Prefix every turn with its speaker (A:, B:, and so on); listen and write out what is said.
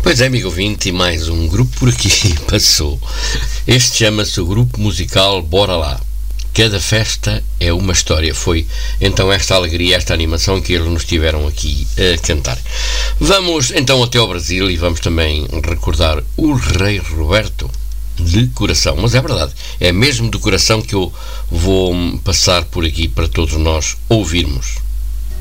A: Pois é, amigo ouvinte, e mais um grupo por aqui passou. Este chama-se o Grupo Musical Bora Lá. Cada festa é uma história. Foi então esta alegria, esta animação que eles nos tiveram aqui a cantar. Vamos então até ao Brasil e vamos também recordar o Rei Roberto de coração. Mas é verdade, é mesmo do coração que eu vou passar por aqui para todos nós ouvirmos.